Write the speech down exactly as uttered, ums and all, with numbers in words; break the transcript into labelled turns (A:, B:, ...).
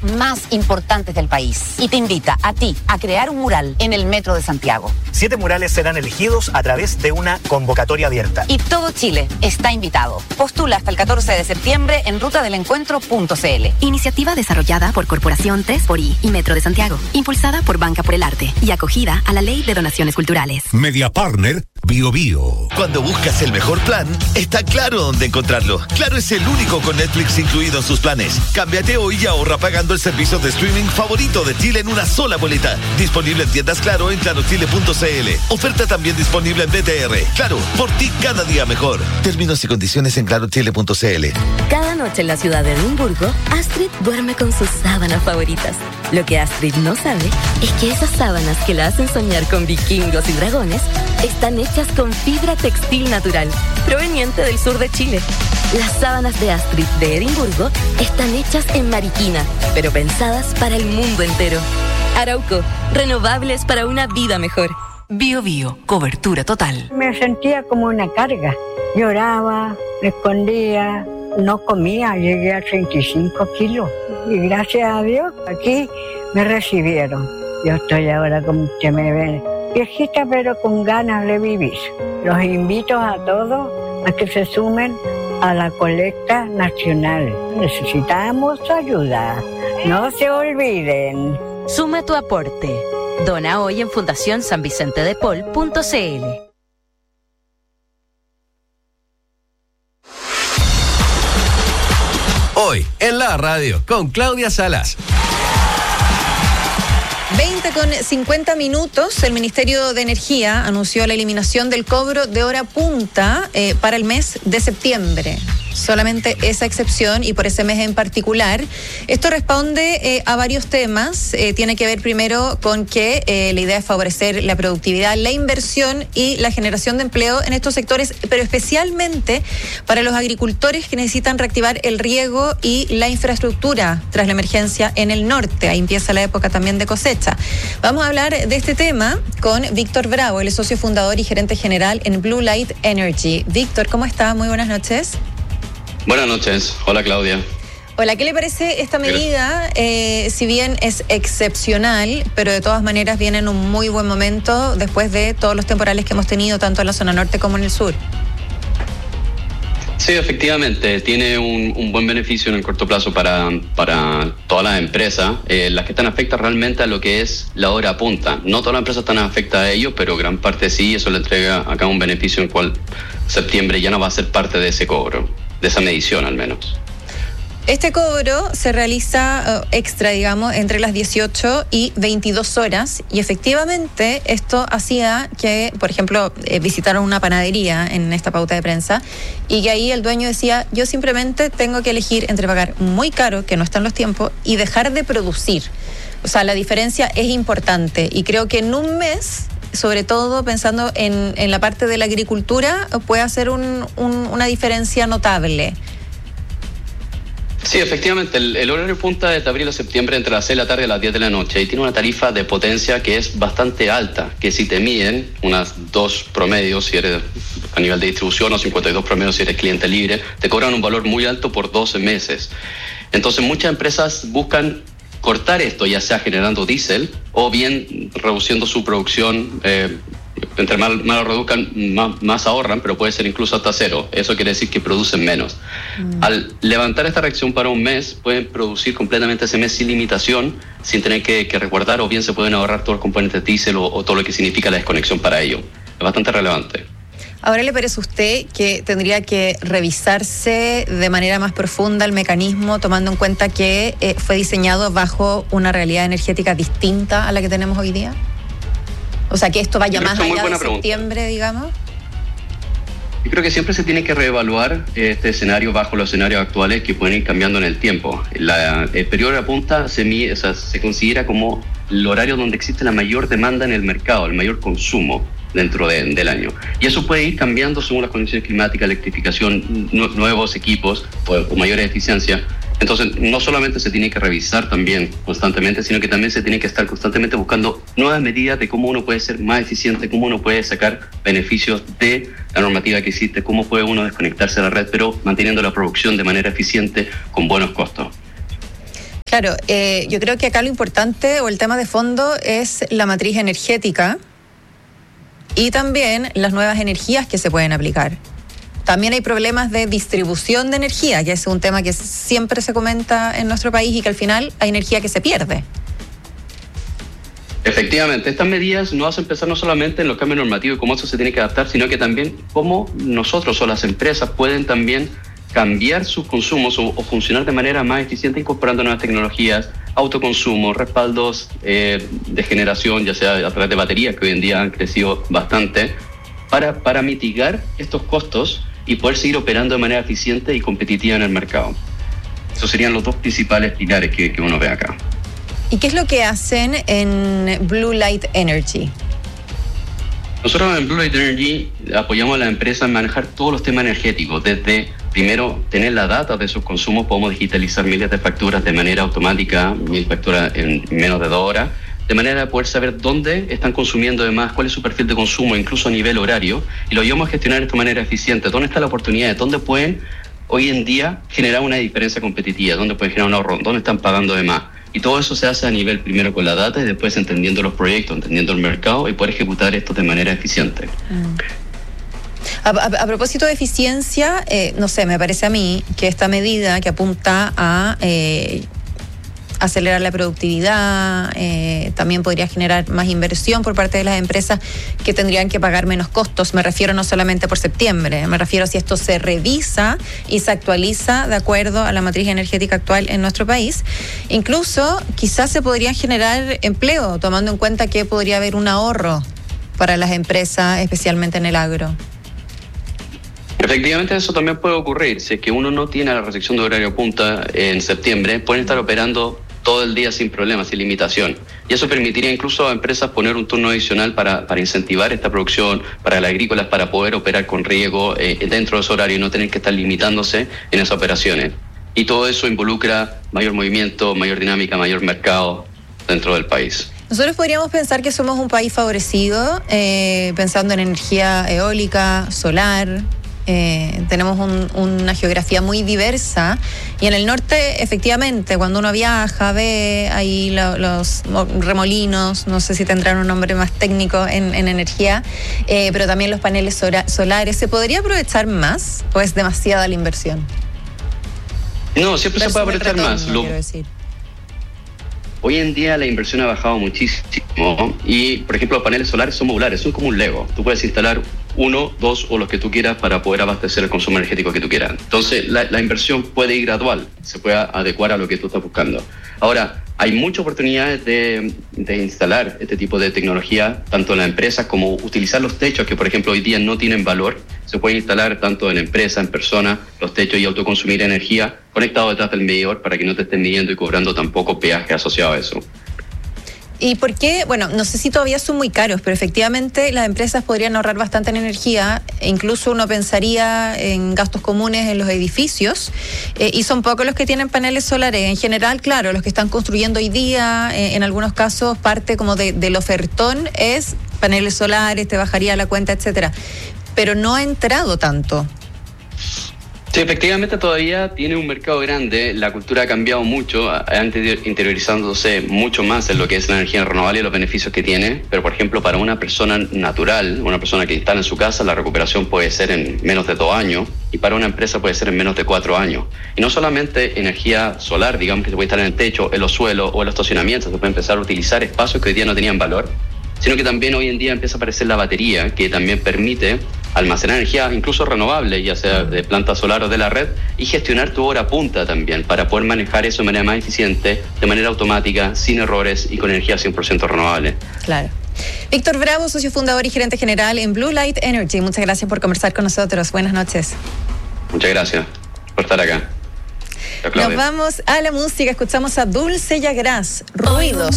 A: más importantes del país y te invita a ti a crear un mural en el Metro de Santiago.
B: Siete murales serán elegidos a través de una convocatoria abierta.
A: Y todo Chile está invitado. Postula hasta el catorce de septiembre en ruta del encuentro punto c l.
C: Iniciativa desarrollada por Corporación tres por I y Metro de Santiago. Impulsada por Banca por el Arte y acogida a la Ley de Donaciones Culturales.
D: Media Partner Bio Bio.
E: Cuando buscas el mejor plan, está claro dónde encontrarlo. Claro es el único con Netflix incluido en sus planes. Cámbiate hoy y ahorra pagando el servicio de streaming favorito de Chile en una sola boleta. Disponible en tiendas Claro en claro chile punto c l. Oferta también disponible en B T R. Claro, por ti cada día mejor. Términos y condiciones en claro chile punto c l.
C: Cada noche en la ciudad de Edimburgo, Astrid duerme con sus sábanas favoritas. Lo que Astrid no sabe es que esas sábanas que la hacen soñar con vikingos y dragones están hechas con fibra textil natural, proveniente del sur de Chile. Las sábanas de Astrid de Edimburgo están hechas en Mariquina, pero pensadas para el mundo entero. Arauco, renovables para una vida mejor.
A: Bio Bio, cobertura total.
F: Me sentía como una carga. Lloraba, me escondía, no comía, llegué a treinta y cinco kilos. Y gracias a Dios, aquí me recibieron. Yo estoy ahora, como usted me ve, viejita pero con ganas de vivir. Los invito a todos a que se sumen a la colecta nacional. Necesitamos ayuda. No se olviden.
C: Suma tu aporte. Dona hoy en fundación san vicente de paul punto c l.
G: Hoy en la radio con Claudia Salas.
H: veinte con cincuenta minutos, el Ministerio de Energía anunció la eliminación del cobro de hora punta eh, para el mes de septiembre. Solamente esa excepción y por ese mes en particular. Esto responde eh, a varios temas. Eh, tiene que ver primero con que eh, la idea es favorecer la productividad, la inversión y la generación de empleo en estos sectores, pero especialmente para los agricultores que necesitan reactivar el riego y la infraestructura tras la emergencia en el norte. Ahí empieza la época también de cosecha. Vamos a hablar de este tema con Víctor Bravo, él es socio fundador y gerente general en Blue Light Energy. Víctor, ¿cómo está? Muy buenas noches.
I: Buenas noches. Hola, Claudia.
H: Hola, ¿qué le parece esta medida? Eh, si bien es excepcional, pero de todas maneras viene en un muy buen momento después de todos los temporales que hemos tenido tanto en la zona norte como en el sur.
I: Sí, efectivamente, tiene un, un buen beneficio en el corto plazo para, para todas las empresas. Eh, las que están afectadas realmente a lo que es la hora punta. No todas las empresas están afectadas a ello, pero gran parte sí. Eso le entrega acá un beneficio en el cual septiembre ya no va a ser parte de ese cobro, de esa medición al menos.
H: Este cobro se realiza uh, extra, digamos, entre las dieciocho y veintidós horas y efectivamente esto hacía que, por ejemplo, eh, visitaron una panadería en esta pauta de prensa y que ahí el dueño decía, yo simplemente tengo que elegir entre pagar muy caro, que no están los tiempos, y dejar de producir. O sea, la diferencia es importante y creo que en un mes, sobre todo pensando en, en la parte de la agricultura, puede hacer un, un, una diferencia notable.
I: Sí, efectivamente, el, el horario punta es de abril a septiembre entre las seis de la tarde y las diez de la noche y tiene una tarifa de potencia que es bastante alta, que si te miden unas dos promedios si eres a nivel de distribución o cincuenta y dos promedios si eres cliente libre, te cobran un valor muy alto por doce meses. Entonces muchas empresas buscan cortar esto, ya sea generando diésel o bien reduciendo su producción. Eh, entre más, más lo reduzcan, más, más ahorran, pero puede ser incluso hasta cero. Eso quiere decir que producen menos. Mm. Al levantar esta reacción para un mes, pueden producir completamente ese mes sin limitación, sin tener que, que resguardar, o bien se pueden ahorrar todos los componentes diésel o, o todo lo que significa la desconexión para ello. Es bastante relevante.
H: ¿Ahora le parece a usted que tendría que revisarse de manera más profunda el mecanismo, tomando en cuenta que eh, fue diseñado bajo una realidad energética distinta a la que tenemos hoy día? O sea, que esto vaya más allá de septiembre, digamos.
I: Yo creo que siempre se tiene que reevaluar este escenario bajo los escenarios actuales que pueden ir cambiando en el tiempo. La, el periodo de punta se, mide, o sea, se considera como el horario donde existe la mayor demanda en el mercado, el mayor consumo dentro de, del año. Y eso puede ir cambiando según las condiciones climáticas, electrificación, nu- nuevos equipos o, o mayor eficiencia. Entonces, no solamente se tiene que revisar también constantemente, sino que también se tiene que estar constantemente buscando nuevas medidas de cómo uno puede ser más eficiente, cómo uno puede sacar beneficios de la normativa que existe, cómo puede uno desconectarse de la red, pero manteniendo la producción de manera eficiente con buenos costos.
H: Claro, eh, yo creo que acá lo importante o el tema de fondo es la matriz energética y también las nuevas energías que se pueden aplicar. También hay problemas de distribución de energía, que es un tema que siempre se comenta en nuestro país y que al final hay energía que se pierde.
I: Efectivamente, estas medidas nos hacen pensar no solamente en los cambios normativos y cómo eso se tiene que adaptar, sino que también cómo nosotros o las empresas pueden también cambiar sus consumos o, o funcionar de manera más eficiente incorporando nuevas tecnologías, autoconsumo, respaldos eh, de generación, ya sea a través de baterías, que hoy en día han crecido bastante, para, para mitigar estos costos y poder seguir operando de manera eficiente y competitiva en el mercado. Esos serían los dos principales pilares que, que uno ve acá.
H: ¿Y qué es lo que hacen en Blue Light Energy?
I: Nosotros en Blue Light Energy apoyamos a las empresas en manejar todos los temas energéticos, desde primero tener la data de sus consumos, podemos digitalizar miles de facturas de manera automática, mil facturas en menos de dos horas, de manera de poder saber dónde están consumiendo además, cuál es su perfil de consumo, incluso a nivel horario, y lo ayudamos a gestionar de esta manera eficiente, dónde está la oportunidad, dónde pueden hoy en día generar una diferencia competitiva, dónde pueden generar un ahorro, dónde están pagando de más. Y todo eso se hace a nivel primero con la data y después entendiendo los proyectos, entendiendo el mercado y poder ejecutar esto de manera eficiente.
H: Mm. A, a, a propósito de eficiencia, eh, no sé, me parece a mí que esta medida que apunta a eh, acelerar la productividad, eh, también podría generar más inversión por parte de las empresas que tendrían que pagar menos costos. Me refiero no solamente por septiembre, me refiero a si esto se revisa y se actualiza de acuerdo a la matriz energética actual en nuestro país. Incluso quizás se podría generar empleo, tomando en cuenta que podría haber un ahorro para las empresas, especialmente en el agro.
I: Efectivamente, eso también puede ocurrir. Si es que uno no tiene la restricción de horario punta en septiembre, pueden estar operando todo el día sin problemas, sin limitación. Y eso permitiría incluso a empresas poner un turno adicional para, para incentivar esta producción, para las agrícolas, para poder operar con riego eh, dentro de ese horario y no tener que estar limitándose en esas operaciones. Y todo eso involucra mayor movimiento, mayor dinámica, mayor mercado dentro del país.
H: Nosotros podríamos pensar que somos un país favorecido, eh, pensando en energía eólica, solar. Eh, tenemos un, una geografía muy diversa y en el norte efectivamente cuando uno viaja ve ahí lo, los remolinos, no sé si tendrán un nombre más técnico en, en energía, eh, pero también los paneles sora, solares. ¿Se podría aprovechar más o es demasiada la inversión?
I: No, siempre se puede aprovechar
H: retorno,
I: más. Lo...
H: quiero decir.
I: Hoy en día la inversión ha bajado muchísimo y, por ejemplo, los paneles solares son modulares, son como un Lego. Tú puedes instalar uno, dos o los que tú quieras para poder abastecer el consumo energético que tú quieras. Entonces, la, la inversión puede ir gradual, se puede adecuar a lo que tú estás buscando. Ahora, hay muchas oportunidades de, de instalar este tipo de tecnología, tanto en las empresas como utilizar los techos que, por ejemplo, hoy día no tienen valor. Se pueden instalar tanto en empresa, en persona, los techos y autoconsumir energía conectados detrás del medidor para que no te estén midiendo y cobrando tampoco peaje asociado a eso.
H: ¿Y por qué? Bueno, no sé si todavía son muy caros, pero efectivamente las empresas podrían ahorrar bastante en energía, e incluso uno pensaría en gastos comunes en los edificios, eh, y son pocos los que tienen paneles solares. En general, claro, los que están construyendo hoy día, eh, en algunos casos, parte como de, del ofertón es paneles solares, te bajaría la cuenta, etcétera. Pero no ha entrado tanto.
I: Sí, efectivamente todavía tiene un mercado grande, la cultura ha cambiado mucho, ha interiorizándose mucho más en lo que es la energía renovable y los beneficios que tiene, pero por ejemplo para una persona natural, una persona que instala en su casa, la recuperación puede ser en menos de dos años y para una empresa puede ser en menos de cuatro años. Y no solamente energía solar, digamos que se puede instalar en el techo, en los suelos o en los estacionamientos, se puede empezar a utilizar espacios que hoy día no tenían valor, sino que también hoy en día empieza a aparecer la batería, que también permite almacenar energía incluso renovable, ya sea de planta solar o de la red, y gestionar tu hora punta también, para poder manejar eso de manera más eficiente, de manera automática, sin errores y con energía cien por ciento renovable.
H: Claro. Víctor Bravo, socio fundador y gerente general en Blue Light Energy. Muchas gracias por conversar con nosotros. Buenas noches.
I: Muchas gracias por estar acá.
H: Nos vamos a la música. Escuchamos a Dulce Yagraz, Ruidos.